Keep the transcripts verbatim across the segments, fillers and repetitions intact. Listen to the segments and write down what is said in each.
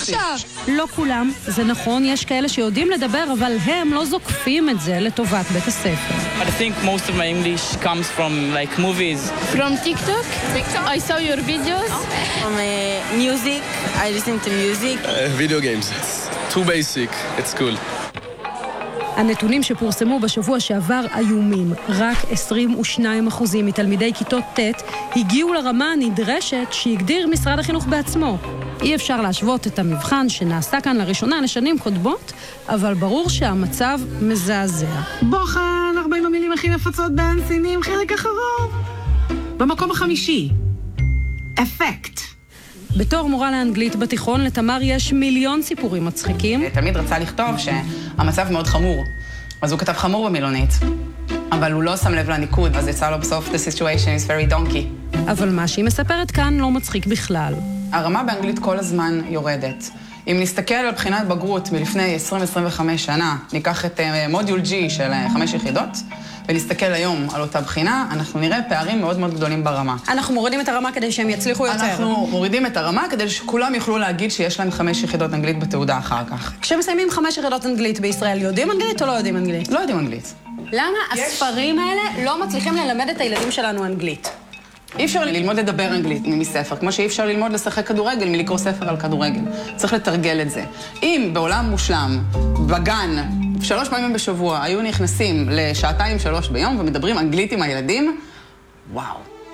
עכשיו? לא כולם, זה נכון, יש כאלה שיודעים לדבר, אבל הם לא זוקפים את זה לטובת בית הספר. I think most of my English comes from like movies. From TikTok? TikTok? I saw your videos. From uh, music, I listen to music. Uh, video games. It's too basic. It's cool. הנתונים שפורסמו בשבוע שעבר איומים. רק עשרים ושניים אחוז מתלמידי כיתות ט' הגיעו לרמה הנדרשת שהגדיר משרד החינוך בעצמו. אי אפשר להשוות את המבחן שנעשה כאן לראשונה לשנים קודמות, אבל ברור שהמצב מזעזע. בוחן, ארבעים המילים הכי נפוצות באנסינים, חלק אחרון. במקום החמישי. אפקט. בתור מורה לאנגלית בתיכון, לתמר יש מיליון סיפורים מצחיקים. תלמיד רצה לכתוב שהמצב מאוד חמור, אז הוא כתב חמור במילונית, אבל הוא לא שם לב לניקוד, אז יצא לו בסוף, the situation is very donkey. אבל מה שהיא מספרת כאן לא מצחיק בכלל. הרמה באנגלית כל הזמן יורדת. אם נסתכל על בחינת בגרות מלפני עשרים עד עשרים וחמש שנה, ניקח את מודיול G של חמש יחידות, ונסתכל היום על אותה בחינה, אנחנו נראה פערים מאוד מאוד גדולים ברמה. אנחנו מורידים את הרמה כדי שהם יצליחו יותר. אנחנו מורידים את הרמה כדי שכולם יוכלו להגיד שיש להם חמש יחידות אנגלית בתעודה אחר כך. כשמסיימים חמש יחידות אנגלית בישראל, יודעים אנגלית או לא יודעים אנגלית? לא יודעים אנגלית. למה הספרים האלה לא מצליחים ללמד את הילדים שלנו אנגלית? אי אפשר ללמוד לדבר אנגלית מספר, כמו שאי אפשר ללמוד לשחק כדורגל מלקרוא ספר על כדורגל. צריך לתרגל את זה. אם בעולם מושלם, בגן, שלוש פעמים בשבוע, היו נכנסים לשעתיים שלוש ביום ומדברים אנגלית עם הילדים, וואו.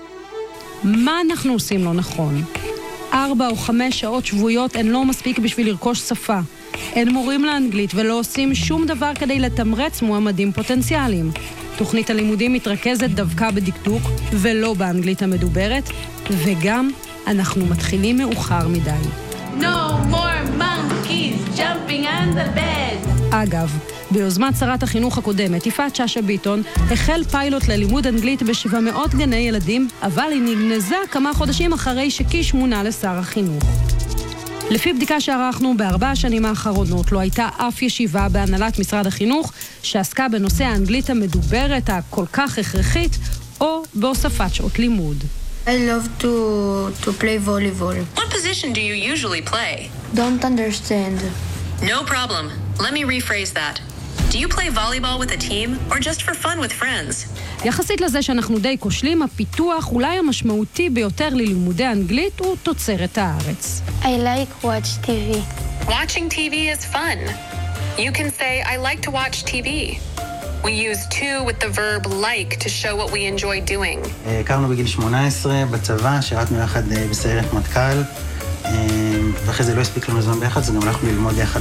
מה אנחנו עושים לא נכון? ארבע או חמש שעות שבועיות הן לא מספיק בשביל לרכוש שפה. אין מורים לאנגלית ולא עושים שום דבר כדי לתמרץ מועמדים פוטנציאליים. תוכנית הלימודים מתרכזת דווקא בדקדוק ולא באנגלית המדוברת, וגם אנחנו מתחילים מאוחר מדי. No more monkeys jumping on the bed. אגב, ביוזמת שרת החינוך הקודמת, יפעת שאשא ביטון, החל פיילוט ללימוד אנגלית בשבע מאות גני ילדים, אבל היא נגנזה כמה חודשים אחרי שקיש מונה לשר החינוך. לפי בדיקה שערכנו בארבע השנים האחרונות, לא הייתה אף ישיבה בהנהלת משרד החינוך שעסקה בנושא האנגלית המדוברת הכל כך הכרחית, או בהוספת שעות לימוד. I love to to play volleyball. What position do you usually play? Don't understand. No problem. Let me rephrase that. Do you play volleyball with a team or just for fun with friends? יחסית לזה שאנחנו די כושלים, הפיתוח אולי המשמעותי ביותר ללימודי אנגלית הוא תוצרת הארץ. I like watch T V. Watching T V is fun. You can say, I like to watch T V. We use to with the verb like to show what we enjoy doing. הכרנו בגיל שמונה עשרה בצבא, שירתנו יחד בסיירת מטכ"ל, ואחרי זה לא הספיק לנו זמן ביחד, אז גם הלכנו ללמוד יחד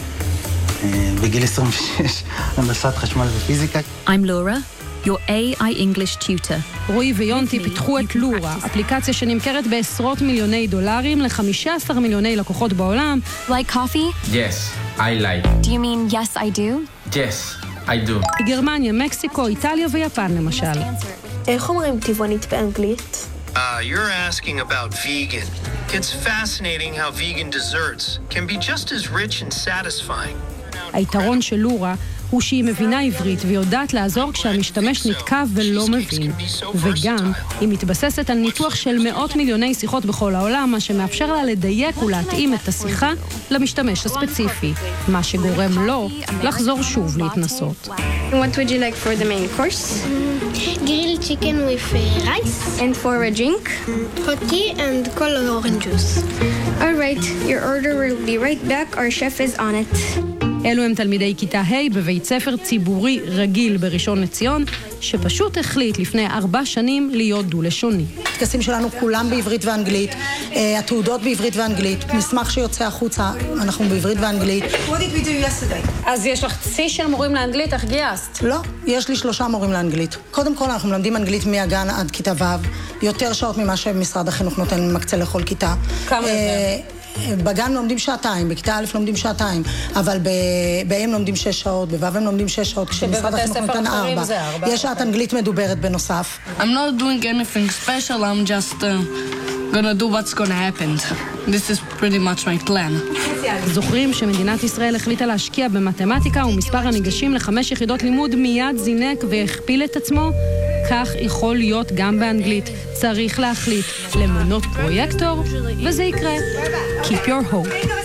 בגיל עשרים ושש, הנדסת חשמל ופיזיקה. I'm Laura, your A I English tutor. רועי ויונטי פיתחו את לורה, אפליקציה שנמכרת בעשרות מיליוני דולרים ל-חמישה עשר מיליוני לקוחות בעולם. Like coffee? Yes, I like. Do you mean yes I do? Yes, I do. גרמניה, מקסיקו, איטליה ויפן למשל. איך אומרים טבעונית באנגלית? Uh, you're asking about vegan. It's fascinating how vegan desserts can be just as rich and satisfying. היתרון של לורה הוא שהיא מבינה עברית ויודעת לעזור כשהמשתמש נתקע ולא מבין. וגם היא מתבססת על ניתוח של מאות מיליוני שיחות בכל העולם, מה שמאפשר לה לדייק ולהתאים את השיחה למשתמש הספציפי, מה שגורם לו לחזור שוב להתנסות. What would you like for the main course? Grilled chicken with uh, rice. And for a drink? Hot tea and cold orange juice. All right, your order will be right back. Our chef is on it. אלו הם תלמידי כיתה ה' בבית ספר ציבורי רגיל בראשון לציון, שפשוט החליט לפני ארבע שנים להיות דו-לשוני. הטקסים שלנו כולם בעברית ואנגלית, התעודות בעברית ואנגלית, מסמך שיוצא החוצה, אנחנו בעברית ואנגלית. What did we do yesterday? אז יש לך צי של מורים לאנגלית, איך גייסת? לא, יש לי שלושה מורים לאנגלית. קודם כל אנחנו מלמדים אנגלית מהגן עד כיתה ו', יותר שעות ממה שמשרד החינוך נותן מקצה לכל כיתה. כמה יותר? בגן לומדים שעתיים, בכיתה א' לומדים שעתיים, אבל ב-אם לומדים שש שעות, בו' הם לומדים שש שעות, כשמשרד החינוך נותן ארבע. יש שעת אנגלית מדוברת בנוסף. I'm not doing anything special, I'm just uh, gonna do what's gonna happen. This is pretty much my plan. זוכרים שמדינת ישראל החליטה להשקיע במתמטיקה ומספר הניגשים לחמש יחידות לימוד מיד זינק והכפיל את עצמו? כך יכול להיות גם באנגלית. צריך להחליט למנות פרויקטור, וזה יקרה. Keep your hope.